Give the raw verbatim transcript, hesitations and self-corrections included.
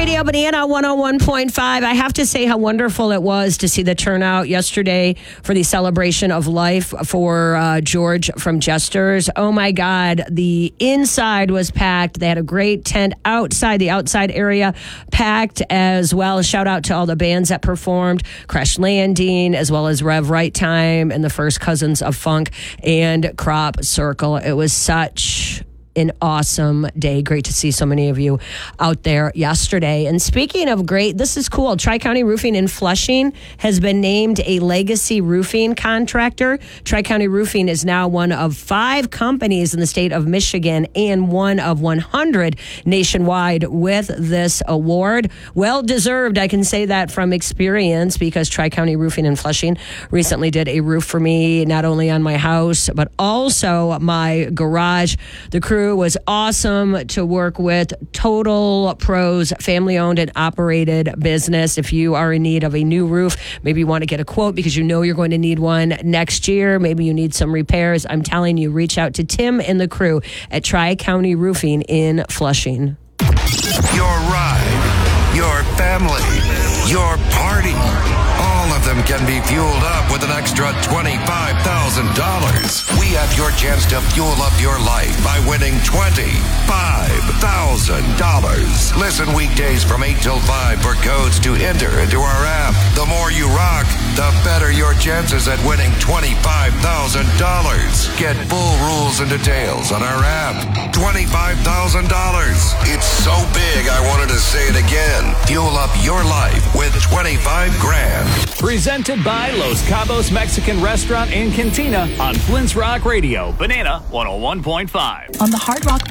Radio Banana one oh one point five. I have to say how wonderful it was to see the turnout yesterday for the celebration of life for uh, George from Jesters. Oh my God, the inside was packed. They had a great tent outside, the outside area packed as well. Shout out to all the bands that performed, Crash Landing, as well as Rev Right Time and the First Cousins of Funk and Crop Circle. It was such an awesome day. Great to see so many of you out there yesterday. And speaking of great, this is cool. Tri-County Roofing in Flushing has been named a legacy roofing contractor. Tri-County Roofing is now one of five companies in the state of Michigan and one of one hundred nationwide with this award. Well deserved. I can say that from experience because Tri-County Roofing in Flushing recently did a roof for me, not only on my house, but also my garage. The crew was awesome to work with. Total pros, family owned and operated business. If you are in need of a new roof, maybe you want to get a quote because you know you're going to need one next year. Maybe you need some repairs. I'm telling you, reach out to Tim and the crew at Tri-County Roofing in Flushing. Your ride, your family, your party. All of them can be fueled up with an extra twenty-five thousand dollars. We have your chance to fuel up your life by winning twenty-five thousand dollars. Listen weekdays from eight till five for codes to enter into our app. The more you rock, the better your chances at winning twenty-five thousand dollars. Get full rules and details on our app. twenty-five thousand dollars. It's so big, I wanted to say it again. Fuel up your life with twenty-five grand. Presented by Los Cabos Mexican Restaurant and Cantina on Flint's Rock Radio, Banana one oh one point five. On the Hard Rock